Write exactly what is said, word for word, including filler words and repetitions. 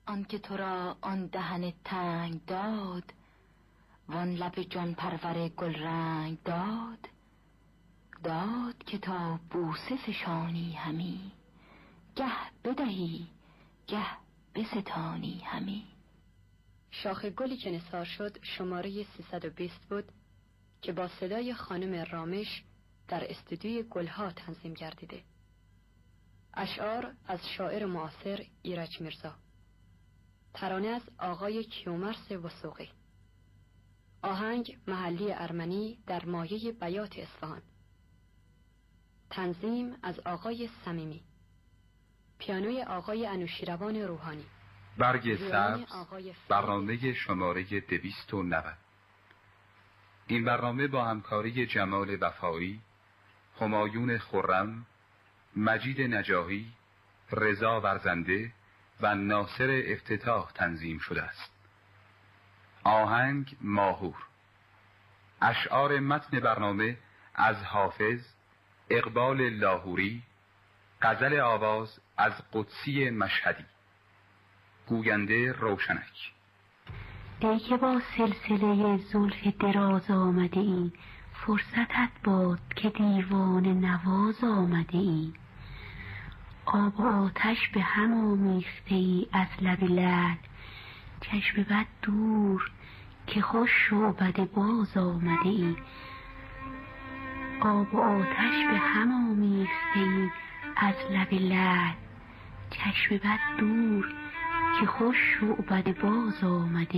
آنکه تو را آن دهن تنگ داد، وان لب جان پرور گل رنگ داد، داد که تا بوسه فشانی همی، گه بدهی گه بستانی همی. شاخ گلی که نثار شد شماره سیصد و بیست بود که با صدای خانم رامش در استودیوی گلها تنظیم گردیده. اشعار از شاعر معاصر ایرج میرزا، ترانه از آقای کیومرث وثوقی، آهنگ محلی ارمنی در مایه بیات اصفهان، تنظیم از آقای صمیمی، پیانوی آقای انوشیروان روحانی. برگ سبز، برنامه شماره دویست و نود. این برنامه با همکاری جمال وفایی، همایون خرم، مجید نجاحی، رضا ورزنده و ناصر افتتاح تنظیم شده است. آهنگ ماهور. اشعار متن برنامه از حافظ، اقبال لاهوری، غزل آواز از قدسی مشهدی، گوینده روشنک. ای که با سلسله زلف دراز آمده ای، فرصتت باد که دیوان نواز آمده ای. آب و آتش به هم آمیخته ای از لب لعل، چشم بد دور که خوش شعبده باز آمده ای. آب و آتش به هم آمیخته ای از لب لعل، چشم بد دور که خوش شعبده باز آمده